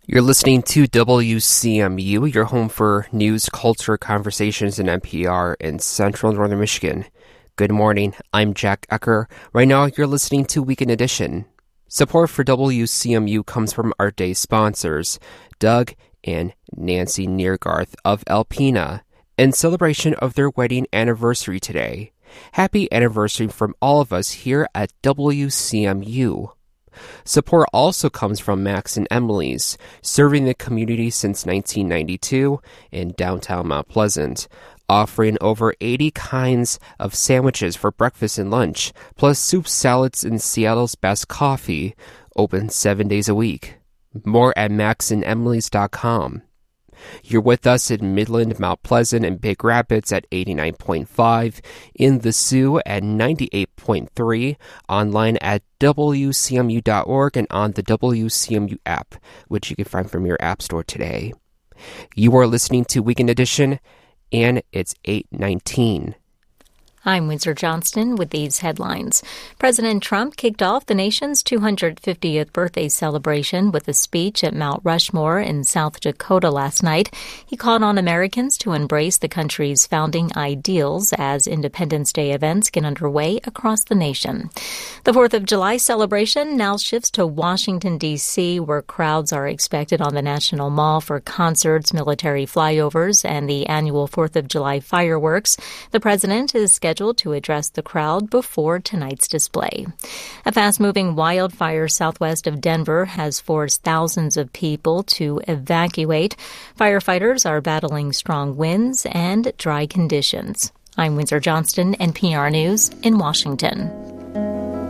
You're listening to WCMU, your home for news, culture, conversations, and NPR in central northern Michigan. Good morning, I'm Jack Ecker. Right now, you're listening to Weekend Edition. Support for WCMU comes from our day sponsors, Doug and Nancy Neergarth of Alpena, in celebration of their wedding anniversary today. Happy anniversary from all of us here at WCMU. Support also comes from Max and Emily's, serving the community since 1992 in downtown Mount Pleasant, offering over 80 kinds of sandwiches for breakfast and lunch, plus soup, salads, and Seattle's best coffee, open 7 days a week. More at maxandemilys.com. You're with us in Midland, Mount Pleasant, and Big Rapids at 89.5, in the Sioux at 98.3, online at WCMU.org and on the WCMU app, which you can find from your app store today. You are listening to Weekend Edition, and it's 8:19. I'm Windsor Johnston with these headlines. President Trump kicked off the nation's 250th birthday celebration with a speech at Mount Rushmore in South Dakota last night. He called on Americans to embrace the country's founding ideals as Independence Day events get underway across the nation. The 4th of July celebration now shifts to Washington, D.C., where crowds are expected on the National Mall for concerts, military flyovers, and the annual 4th of July fireworks. The president is scheduled to address the crowd before tonight's display. A fast-moving wildfire southwest of Denver has forced thousands of people to evacuate. Firefighters are battling strong winds and dry conditions. I'm Windsor Johnston, NPR News in Washington.